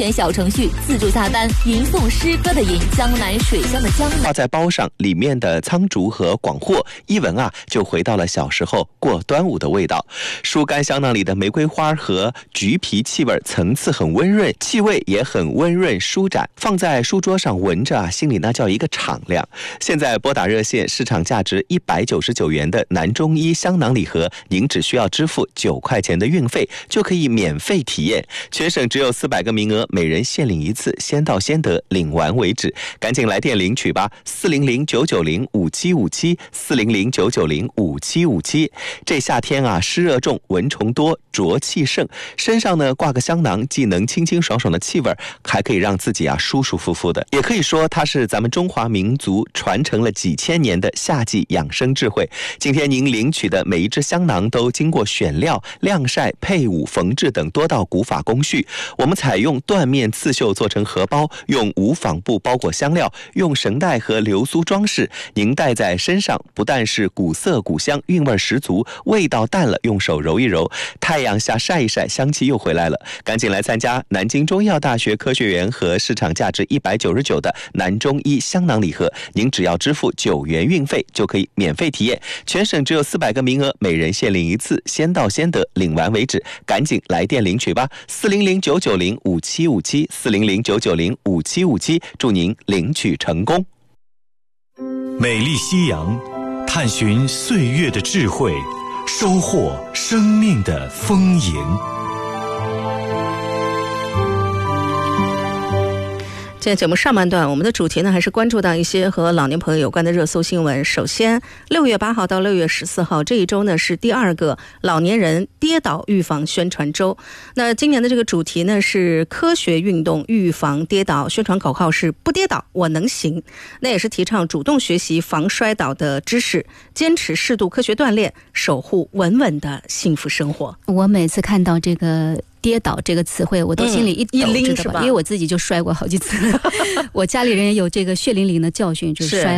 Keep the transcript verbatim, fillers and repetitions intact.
选小程序自助下单，吟诵诗歌的吟，江南水乡的江。 画在包上，里面的苍竹和广藿，一闻啊就回到了小时候过端午的味道。书干香囊里的玫瑰花和橘皮气味层次很温润，气味也很温润舒展，放在书桌上闻着啊，心里那叫一个敞亮。现在拨打热线，市场价值一百九十九元的南中医香囊礼盒，您只需要支付九块钱的运费，就可以免费体验。全省只有四百个名额，每人限领一次，先到先得，领完为止。赶紧来电领取吧，四零零九九零五七五七，四零零九九零五七五七。这夏天啊，湿热重，蚊虫多，浊气盛，身上呢挂个香囊，既能清清爽爽的气味，还可以让自己啊舒舒服服的。也可以说，它是咱们中华民族传承了几千年的夏季养生智慧。今天您领取的每一支香囊都经过选料、晾晒、配伍、缝制等多道古法工序。我们采用缎面刺绣做成荷包，用无纺布包裹香料，用绳带和流苏装饰。您戴在身上，不但是古色古香，韵味十足，味道淡了用手揉一揉，太阳下晒一晒，香气又回来了。赶紧来参加南京中医药大学科学园和市场价值一百九十九的南中医香囊礼盒，您只要支付九元运费就可以免费体验。全省只有四百个名额，每人限领一次，先到先得，领完为止。赶紧来电领取吧，四零零九九零五七五七，四零零九九零五七五七，祝您领取成功。 美丽夕阳，探寻岁月的智慧，收获生命的丰盈。 今天节目上半段，我们的主题呢还是关注到一些和老年朋友有关的热搜新闻。首先，六月八号到六月十四号这一周呢是第二个老年人跌倒预防宣传周。那今年的这个主题呢是科学运动预防跌倒，宣传口号是不跌倒我能行。那也是提倡主动学习防摔倒的知识，坚持适度科学锻炼，守护稳稳的幸福生活。 我每次看到这个跌倒这个词汇，我都心里一抖，知道吧？因为我自己就摔过好几次，我家里人也有这个血淋淋的教训，就是摔